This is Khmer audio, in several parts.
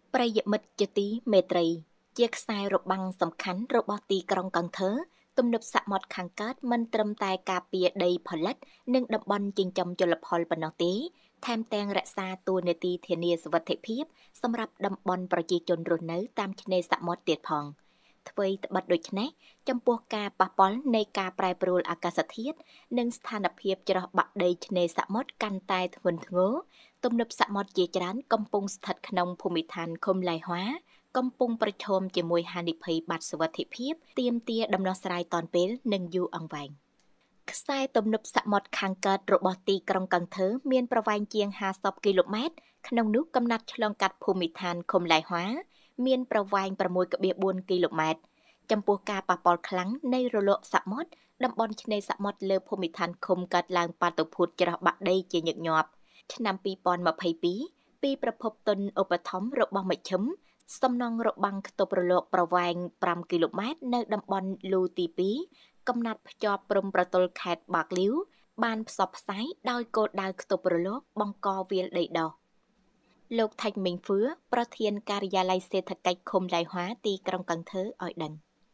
ប្រិយមិត្តជាទីមេត្រីជាខ្សែរបាំងសំខាន់របស់ទីក្រុងកន្ធើទំនប់សមុទ្រខាងកើតមិនត្រឹមតែការពារដីផលិតនិងតំបន់ចិញ្ចឹមជលផលប៉ុណ្ណោះទេថែមទាំងរក្សាតួនាទីធានាសុវត្ថិភាពសម្រាប់តំបន់ប្រជាជនរស់នៅតាមឆ្នេរសមុទ្រទៀតផងអ្វីត្បិតដូច្នេះចំពោះការប៉ះពាល់នៃការប្រែប្រួលអាកាសធាតុនិងស្ថានភាពច្រោះបាក់ដីឆ្នេរសមុទ្រកាន់តែធ្ងន់ធ្ងរទំនប់សមុទ្រជាច្រើនកំពុងស្ថិតក្នុងភូមិឋានឃុំឡៃហွာកំពុងប្រឈមជាមួយហានិភ័យបាត់សុវត្ថិភាពទាមទារដំណោះស្រាយទាន់ពេលនិងយូរអង្វែងខ្សែទំនប់សមុទ្រខាងកើតរបស់ទីក្រុងកន្ធើមានប្រវែងជាង50គីឡូម៉ែត្រក្នុងនោះកំណាត់ឆ្លងកាត់ភូមិឋានឃុំឡៃហွာមានប្រវែង6.4គីឡូម៉ែត្រចំពោះការប៉ះពាល់ខ្លាំងនៃរលកសមុទ្រតំបន់ឆ្នេរសមុទ្រលើភូមិឋានឃុំកើតឡើងបាតុភូតច្រោះបាក់ដីជាញឹកញាប់ឆ្នាំ2022ពីប្រភពទុនឧបត្ថម្ភរបស់មជ្ឈិមសំណង់របាំងខ្ទប់រលកប្រវែង5គីឡូម៉ែត្រនៅតំបន់លូទី2កំណាត់ភ្ជាប់ព្រំប្រទល់ខេត្តបាកលីវបានផ្សព្វផ្សាយដោយគោលដៅខ្ទប់រលកបង្កវាលដីដោះលោកថៃមិញហ្វឿប្រធានការិយាល័យសេដ្ឋកិច្ចឃុំឡៃហွာទីក្រុងកន្ធើឲ្យដឹង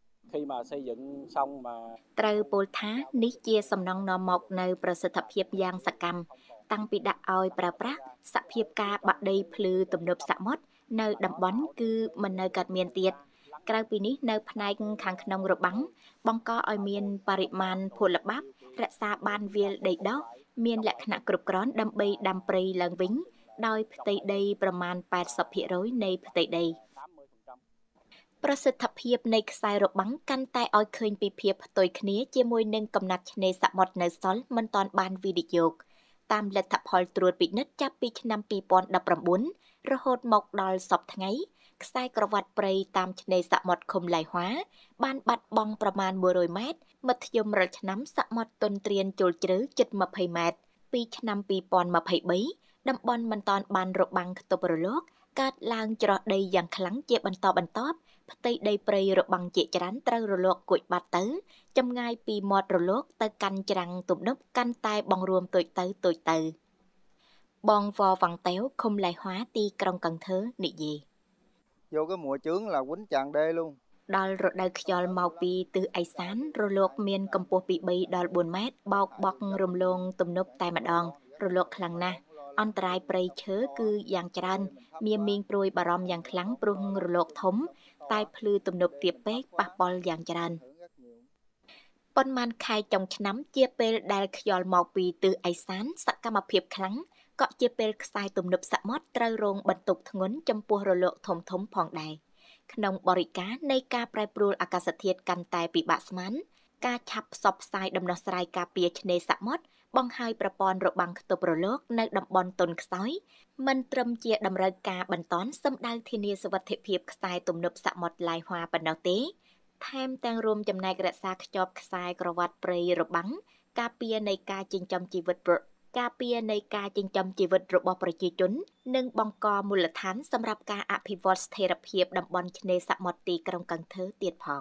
ត្រូវពោលថានេះជាសំណង់នាំមកនៅប្រសិទ្ធភាពយ៉ាងសកម្មតាំងពីដាក់ឲ្យប្រើប្រាស់សភាពការបាក់ដីភ្លឺទំនប់សមុទ្រនៅតំបន់គឺមិននៅកើតមានទៀតក្រៅពីនេះនៅផ្នែកខាងក្នុងរបាំងបង្កឲ្យមានបរិមាណភលបាប់រក្សាបានវាលដីដោះមានលក្ខណៈគ្រប់គ្រាន់ដើម្បីដាំព្រៃឡើងវិញដោយផ្ទៃដីប្រមាណ80%នៃផ្ទៃដីប្រសិទ្ធភាពនៃខ្សែរបាំងកាន់តែឲ្យឃើញពីភាពផ្ទុយគ្នាជាមួយនឹងកំណាត់ឆ្នេរសមុទ្រនៅសល់មិនទាន់បានវិនិយោគតាមលទ្ធផលត្រួតពិនិត្យចាប់ពីឆ្នាំ2019រហូតមកដល់សប្តាហ៍ថ្ងៃខ្សែក្រវ៉ាត់ព្រៃតាមឆ្នេរសមុទ្រឃុំឡៃហွာបានបាត់បង់ប្រមាណ100ម៉ែត្រមធ្យមរាល់ឆ្នាំសមុទ្រទន្ទ្រានចូលជ្រៅជិត20ម៉ែត្រពីឆ្នាំ2023តំបន់មិនទាន់បានរបាំងខ្ទប់រលកកើតឡើងច្រោះដីយ៉ាងខ្លាំងជាបន្តបន្ទាប់ផ្ទៃដីព្រៃរបាំងជាច្រើនត្រូវរលកគួចបាត់ទៅចម្ងាយពីមាត់រលកទៅកាន់ច្រាំងទំនប់កាន់តែបង្រួមតូចទៅបងវ៉ាងតេវឃុំឡៃហွာទីក្រុងកន្ធើនិយាយ Vô cái mùa chướng là quýnh tràn đê luôn ដល់រដូវខ្យល់មកពីទិសឦសានរលកមានកម្ពស់ពី3ដល់4ម៉ែត្របោកបក់រំលងទំនប់តែម្ដងរលកខ្លាំងណាស់អន្តរាយព្រៃឈើគឺយ៉ាងច្រើនមានមីងព្រួយបារម្ភយ៉ាងខ្លាំងព្រោះរលកធំតែភ្លឺទំនប់ទាបពេកប៉ះពាល់យ៉ាងច្រើនប៉ុន្មានខែចុងឆ្នាំជាពេលដែលខ្យល់មកពីទិសឦសានសកម្មភាពខ្លាំងក៏ជាពេលខ្សែទំនប់សមុទ្រត្រូវរងបន្ទុកធ្ងន់ចំពោះរលកធំផងដែរក្នុងបរិការនៃការប្រែប្រួលអាកាសធាតុកាន់តែពិបាកស្មានការឆាប់ផ្សព្វផ្សាយដំណោះស្រាយការពារឆ្នេរសមុទ្របង្ហើយប្រព័ន្ធរបាំងខ្ទប់រលកនៅតំបន់ទុនខ្សោយមិនត្រឹមជាតម្រូវការបន្តសម្ដៅធានាសុវត្ថិភាពខ្សែទំនប់សមុទ្រឡៃហွာប៉ុណ្ណោះទេថែមទាំងរួមចំណែករក្សាខ្ជាប់ខ្សែក្រវ៉ាត់ព្រៃរបាំងការពារនៃការចិញ្ចឹមជីវិតរបស់ប្រជាជននិងបង្កមូលដ្ឋានសម្រាប់ការអភិវឌ្ឍស្ថិរភាពតំបន់ឆ្នេរសមុទ្រទីក្រុងកន្ធើទៀតផង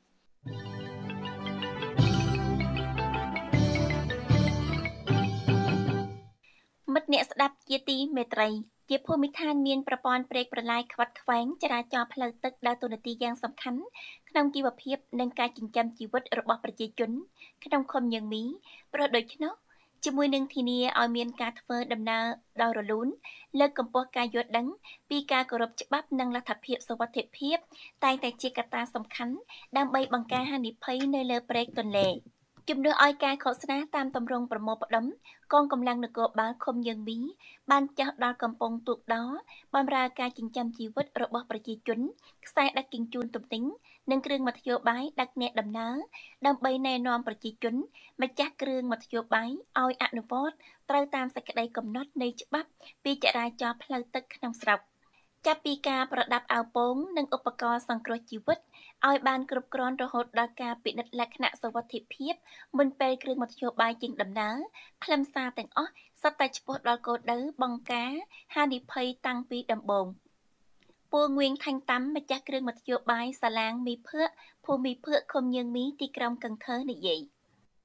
មិត្តអ្នកស្ដាប់ជាទីមេត្រីជាភូមិឋានមានប្រព័ន្ធព្រែកប្រឡាយខ្វាត់ខ្វែងចរាចរណ៍ផ្លូវទឹកដើរតួនាទីយ៉ាងសំខាន់ក្នុងជីវភាពនិងការចិញ្ចឹមជីវិតរបស់ប្រជាជនក្នុងឃុំញឹងមីព្រោះដូច្នោះជាមួយនឹងធានាឲ្យមានការធ្វើដំណើរដោយរលូនលើកកម្ពស់ការយល់ដឹងពីការគោរពច្បាប់និងលទ្ធភាពសុវត្ថិភាពតែងតែជាកត្តាសំខាន់ដើម្បីបង្ការហានិភ័យនៅលើព្រែកទន្លេជំនួសឲ្យការឃោសនាតាមទម្រង់ប្រមូលផ្ដុំកងកម្លាំងនគរបាលឃុំយើងមីបានចុះដល់កំពង់ទូកដោបម្រើការចិញ្ចឹមជីវិតរបស់ប្រជាជនខ្សែដឹកជញ្ជូនទំនិញនិងគ្រឿងមធ្យោបាយដឹកអ្នកដំណើរដើម្បីណែនាំប្រជាជនម្ចាស់គ្រឿងមធ្យោបាយឲ្យអនុវត្តត្រូវតាមសេចក្តីកំណត់នៃច្បាប់ពីចរាចរណ៍ផ្លូវទឹកក្នុងស្រុកចាប់ពីការប្រដាប់អាវពោងនិងឧបករណ៍សង្គ្រោះជីវិតឲ្យបានគ្រប់គ្រាន់រហូតដល់ការពិនិត្យលក្ខណៈសុវត្ថិភាពមុនពេលគ្រឿងមធ្យោបាយចេញដំណើរខ្លឹមសារទាំងអស់សុទ្ធតែឆ្ពោះដល់គោលដៅបង្ការហានិភ័យតាំងពីដំបូងពួងងៀងថាញ់តាំម្ចាស់គ្រឿងមធ្យោបាយសាឡាងមីភឿកភូមិភឿកឃុំញើងមីទីក្រុងកន្ធើនិយាយ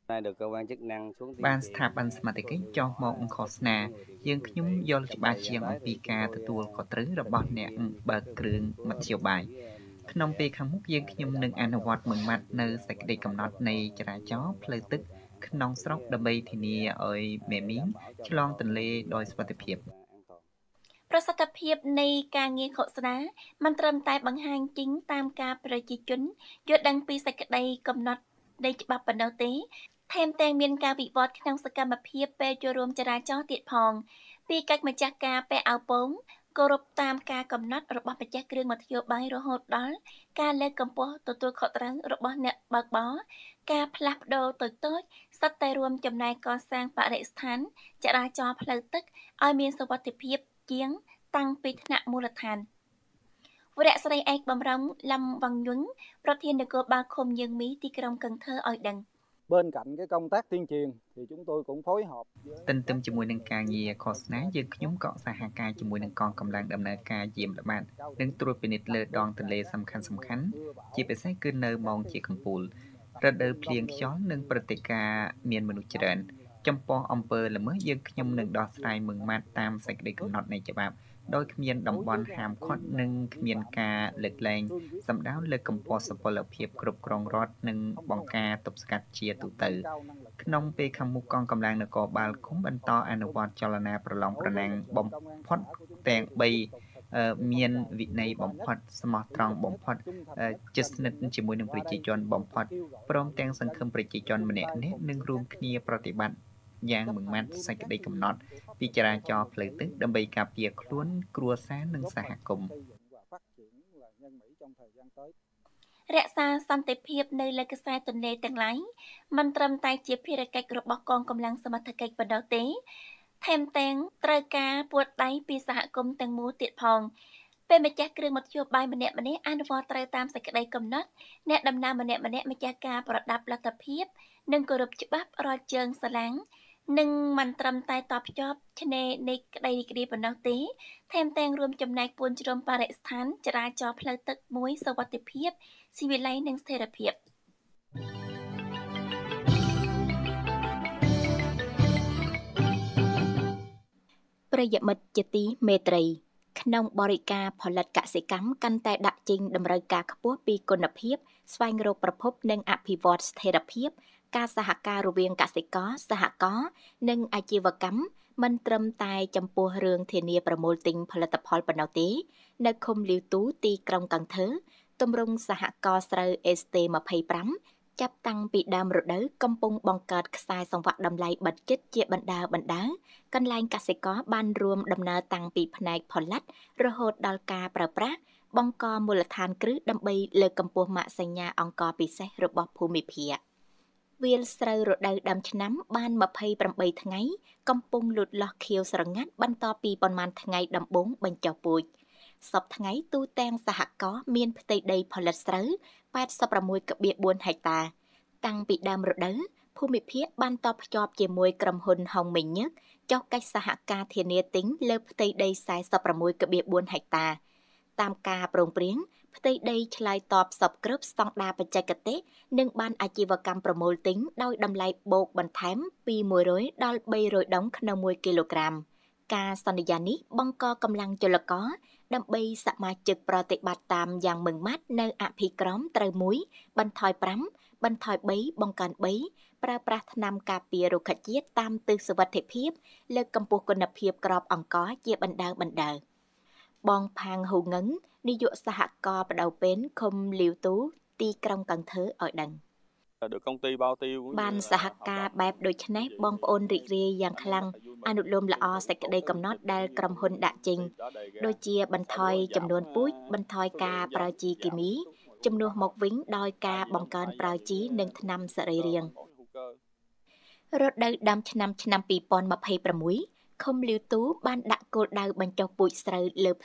Nay được cơ quan chức năng xuống បានស្ថាប័នសមត្ថកិច្ចចុះមកឃោសនាយើងខ្ញុំយល់ច្បាស់ជាងអំពីការទទួលខុសត្រូវរបស់អ្នកបើកគ្រឿងមធ្យោបាយក្នុងពេលខាងមុខយើងខ្ញុំនឹងអនុវត្តមួយម៉ាត់នៅសេចក្តីកំណត់នៃចរាចរណ៍ផ្លូវទឹកក្នុងស្រុកដើម្បីធានាឲ្យមេមីងឆ្លងទន្លេដោយសុវត្ថិភាពប្រសិទ្ធភាពនៃការងារឃោសនាមិនត្រឹមតែបង្ហាញជិញតាមការប្រជាជនយល់ដឹងពីសេចក្តីកំណត់នៃច្បាប់ប៉ុណ្ណោះទេថែមទាំងមានការវិវត្តក្នុងសកម្មភាពពេលចូលរួមចរាចរណ៍ទៀតផងពីកិច្ចម្ចាស់ការពាក់អាវពោងគោរពតាមការកំណត់របស់ម្ចាស់គ្រឿងមធ្យោបាយរហូតដល់ការលើកកម្ពស់ទទួលខុសត្រូវរបស់អ្នកបើកបរការផ្លាស់ប្ដូរតូចៗសុទ្ធតែរួមចំណែកកសាងបរិស្ថានចរាចរណ៍ផ្លូវទឹកឲ្យមានសុវត្ថិភាពជាងតាំងពីថ្នាក់មូលដ្ឋានវរៈស្រីឯកបំរុងលំវងញុញប្រធាននគរបាលឃុំយើងមីទីក្រុងcần thơឲ្យដឹង Bên cạnh cái công tác tuyên truyền thì chúng tôi cũng phối hợp ទន្ទឹមជាមួយនឹងការងារឃោសនាយើងខ្ញុំក៏សហការជាមួយនឹងកងកម្លាំងដំណើរការយាមល្បាតនិងត្រួតពិនិត្យលើដងទន្លេសំខាន់ៗជាពិសេសគឺនៅម៉ោងជាកំពូលរដូវភ្លៀងខ្យល់និងព្រឹត្តិការណ៍មានមនុស្សច្រើនចំពោះអំពើល្មើសយើងខ្ញុំនឹងដោះស្រាយមួយម៉ាត់តាមសេចក្តីកំណត់នៃច្បាប់ដោយគ្មានតំបន់ហាមឃាត់និងគ្មានការលើកលែងសម្ដៅលើកម្ពុជាសុពលភាពគ្រប់គ្រងរដ្ឋនិងបង្ការទប់ស្កាត់ជាទូទៅក្នុងពេលខាងមុខកងកម្លាំងនគរបាលឃុំបន្តអនុវត្តចលនាប្រឡងប្រណាំងបំផុតទាំង3មានវិន័យបំផុតស្មោះត្រង់បំផុតជិតស្និទ្ធជាមួយនឹងប្រជាជនបំផុតព្រមទាំងសង្ឃឹមប្រជាជនម្នាក់ៗនឹងរួមគ្នាប្រតិបត្តិយ៉ាងម៉ឺងម៉ាត់សេចក្តីកំណត់ពីចរាចរណ៍ផ្លូវទឹកដើម្បីការពារខ្លួនគ្រួសារនិងសហគមន៍រក្សាសន្តិភាពនៅលើខ្សែទន្លេទាំងឡាយមិនត្រឹមតែជាភារកិច្ចរបស់កងកម្លាំងសមត្ថកិច្ចប៉ុណ្ណោះទេថែមទាំងត្រូវការពួតដៃពីសហគមន៍ទាំងមូលទៀតផងពេលម្ចាស់គ្រឿងមធ្យោបាយម្នាក់ៗអនុវត្តត្រូវតាមសេចក្តីកំណត់អ្នកដំណើរម្នាក់ៗម្ចាស់ការប្រដាប់លទ្ធភាពនិងគោរពច្បាប់រាល់ជើងសាឡាំងនិងមិនត្រឹមតែតបភ្ជាប់ឆ្នេរនៃក្តីរីករាយប៉ុណ្ណោះទេថែមទាំងរួមចំណែកពួនជ្រុំបរិស្ថានចរាចរណ៍ផ្លូវទឹកមួយសុវត្ថិភាពស៊ីវិល័យនិងស្ថិរភាពប្រិយមិត្តជាទីមេត្រីក្នុងបរិការផលិតកសិកម្មកាន់តែដាក់ចេញតម្រូវការខ្ពស់ពីគុណភាពស្វែងរកប្រភពនិងអភិវឌ្ឍស្ថិរភាពការសហការរវាងកសិករសហករណ៍និងអាជីវកម្មមិនត្រឹមតែចំពោះរឿងធានាប្រមូលទិញផលិតផលប៉ុណ្ណោះទេនៅឃុំលាវទូទីក្រុងកន្ធើទម្រង់សហករណ៍ស្រូវ ST25 ចាប់តាំងពីដើមរដូវកំពុងបង្កើតខ្សែសង្វាក់តម្លៃបិទជិតជាបណ្ដាកន្លែងកសិករបានរួមដំណើរតាំងពីផ្នែកផលិតរហូតដល់ការប្រើប្រាស់បង្កមូលដ្ឋានគ្រឹះដើម្បីលើកកម្ពស់ម៉ាកសញ្ញាអង្គរពិសេសរបស់ភូមិភាគវាលស្រូវរដូវដាំឆ្នាំបាន28ថ្ងៃកំពុងលូតលាស់ខៀវស្រងាត់បន្ទាប់ពីប៉ុន្មានថ្ងៃដំបូងបញ្ចុះពូជសប្តាហ៍ថ្ងៃទូទាំងសហករណ៍មានផ្ទៃដីផលិតស្រូវ 86.4 ហិកតាតាំងពីដើមរដូវភូមិភាគបានតបភ្ជាប់ជាមួយក្រុមហ៊ុនហុងមេញឹកចុះកិច្ចសហការធានាទិញលើផ្ទៃដី 46.4 ហិកតាតាមការព្រមព្រៀងផ្ទៃដីឆ្លើយតបសពគ្រប់ស្តង់ដារបច្ចេកទេសនិងបានអាជីវកម្មប្រមូលទិញដោយតម្លៃបូកបន្ថែមពី100ដល់300ដុំក្នុង1គីឡូក្រាមការសន្យានេះបង្កកម្លាំងចលករដើម្បីសមាជិកប្រតិបត្តិតាមយ៉ាងម៉ឺងម៉ាត់នៅអភិក្រមត្រូវ1បន្ថយ5បន្ថយ3បង្កើន3ប្រើប្រាស់ថ្នាំការពាររុក្ខជាតិតាមទិសសុវត្ថិភាពលើកកម្ពស់គុណភាពក្របអង្ករជាបណ្ដើបងផាងហ៊ូងឹងនាយកសហការណ៍បដៅពេនឃុំលាវទូទីក្រុងកន្ធើឲ្យដឹងបានសហការបែបដូចនេះបងប្អូនរីករាយយ៉ាងខ្លាំងអនុលោមល្អសេចក្តីកំណត់ដែលក្រុមហ៊ុនដាក់ចេញដូចជាបន្ថយចំនួនពូជបន្ថយការប្រើជីគីមីជំនួសមកវិញដោយការបង្កើនប្រើជីនិងថ្នាំសរីរាង្គរដូវដាំឆ្នាំ2026ឃុំលាវទូបានដាក់គោលដៅបញ្ចុះពូជស្រូវលើ